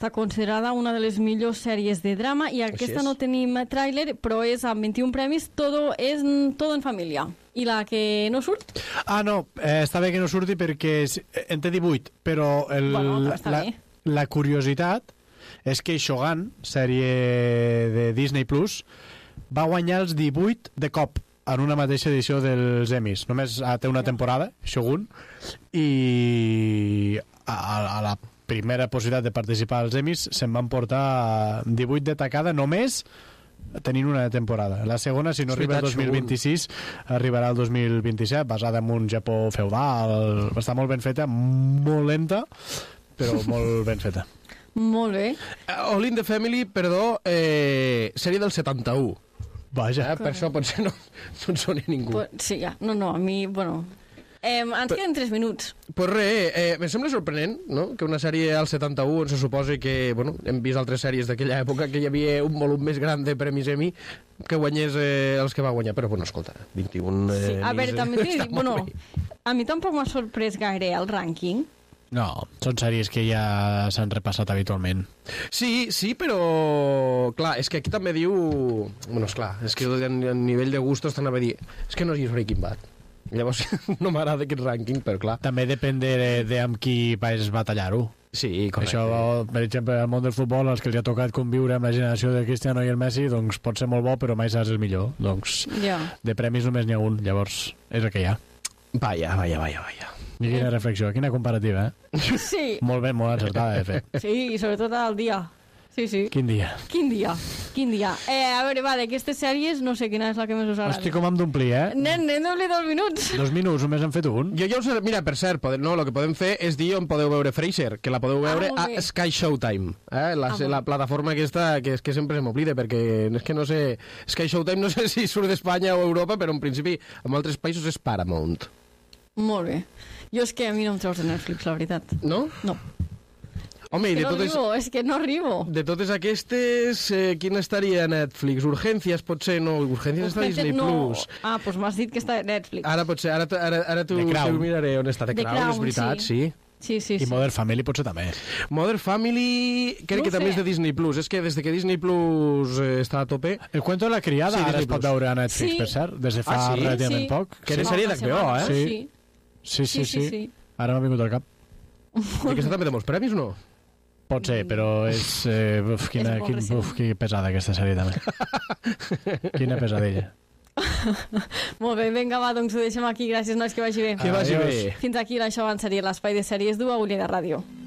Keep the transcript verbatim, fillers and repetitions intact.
està considerada una de les millors sèries de drama i aquesta no tenim tràiler, però és amb vint-i-un premis, todo és todo en família. I la que no surt? Ah, no, eh, està bé que no surti perquè en té divuit, però el, bueno, està la, bé. la curiositat és que Shogun, sèrie de Disney Plus, va guanyar els divuit de cop en una mateixa edició dels Emmys. Només té una temporada, Shogun, i a, a la primera possibilitat de participar als Emmys se'n van portar divuit de tacada només tenint una temporada. La segona, si no arriba el dos mil vint-i-sis, arribarà el dos mil vint-i-set, basada en un Japó feudal. Està molt ben feta, molt lenta, però molt ben feta. Molt bé. Uh, All in the Family, perdó, eh, sèrie del setanta-u. Vaja. Eh, per això potser no, no en soni ningú. Pues, sí, ja. No, no, a mi, bueno... Eh, ens Però, queden tres minuts. Pues res, eh, em sembla sorprenent, no?, que una sèrie al setanta-u on se suposa que, bueno, hem vist altres sèries d'aquella època que hi havia un volum més gran de premis Emmy que guanyés eh, els que va guanyar, però bueno, escolta, vint-i-un eh, Sí, a veure, també t'he dit, bueno, bé. a mi tampoc m'ha sorprès gaire el rànquing. No, són sèries que ja s'han repassat habitualment. Sí, sí, però clar, és que aquí també diu, bueno, esclar, és que a nivell de gustos t'anava a dir, és que no és Breaking Bad. Llavors no m'agrada aquest rànquing, però clar. També depèn de, de amb qui vas batallar-ho. Sí, correcte. Això, per exemple, al món del futbol, els que els ha tocat conviure amb la generació de Cristiano i el Messi, doncs pot ser molt bo, però mai saps el millor. Doncs Ja. de premis només n'hi ha un, llavors és el que hi ha. Vaja, vaja, vaja, vaja. I quina reflexió, quina comparativa, eh? Sí, Molt bé, molt encertada, de fet. sí, i sobretot al dia. Sí, sí. Quin dia. Quin dia, quin dia. Eh, a veure, va, d'aquestes sèries, no sé quina és la que més us agrada. Hosti, com hem d'omplir, eh? Nen, nen, d'omplir dos minuts. Dos minuts, només hem fet un. Jo ja us... Mira, per cert, podem, no, el que podem fer és dir on podeu veure Frasier, que la podeu veure Ah, a molt bé. Sky Showtime, eh? la, Ah, la plataforma aquesta que, és que sempre se m'oblida, perquè és que no sé... Sky Showtime no sé si surt d'Espanya o Europa, però en principi en altres països és Paramount. Molt bé. Jo és que a mi no em treus de Netflix, la veritat. No? No. Home, i És que de no totes... arribo, és que no arribo. De totes aquestes, eh, quina estaria a Netflix? Urgències, potser no. Urgències està a Disney no. Plus. Ah, doncs m'has dit que està a Netflix. Ara potser, ara, ara, ara t'ho The Crown. t'ho miraré on està. The, The Crown, Crown, és veritat, sí. sí. Sí, sí, I sí. Modern Family potser també. Modern Family, crec No que ho també sé. és de Disney Plus. És que des de que Disney Plus eh, està a tope... El cuento de la criada Sí, ara Disney es pot Plus. veure a Netflix, Sí. per cert, des de fa Ah, sí? relativament Sí. poc. Que era Fa sèrie una d'H B O, setmana, eh? Sí. Sí, sí, sí. sí. Ara m'ha vingut al cap. I aquesta també té molts premis, no? Pot ser, però és... Eh, uf, quina, És molt quin, recent. uf, que pesada aquesta sèrie també. Quina pesadella. Molt bé, vinga, va, doncs ho deixem aquí. Gràcies, nois, que vagi bé. Que vagi Adiós. bé. Fins aquí l'Això Abans seria l'espai de sèries d'U A Ullera Ràdio.